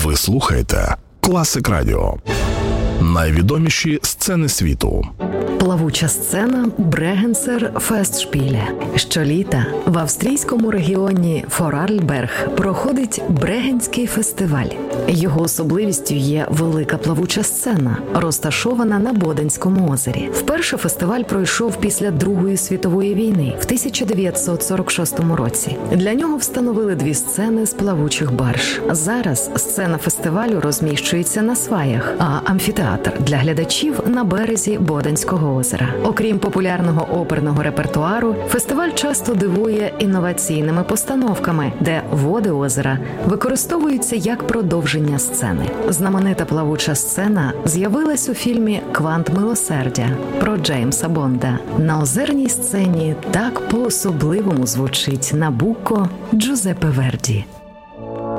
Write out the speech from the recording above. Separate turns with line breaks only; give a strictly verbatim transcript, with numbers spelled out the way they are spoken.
Ви слухаєте Класик Радіо. Найвідоміші сцени світу.
Плавуча сцена Брегенсер Фестшпіле. Щоліта в австрійському регіоні Форарльберг проходить Брегенський фестиваль. Його особливістю є велика плавуча сцена, розташована на Боденському озері. Вперше фестиваль пройшов після Другої світової війни в тисяча дев'ятсот сорок шостому році. Для нього встановили дві сцени з плавучих барж. Зараз сцена фестивалю розміщується на сваях, а амфітеатр для глядачів на березі Боденського озера. Окрім популярного оперного репертуару, фестиваль часто дивує інноваційними постановками, де води озера використовуються як продовження сцени. Знаменита плавуча сцена з'явилась у фільмі «Квант милосердя» про Джеймса Бонда. На озерній сцені так по-особливому звучить Набуко Джузеппе Верді.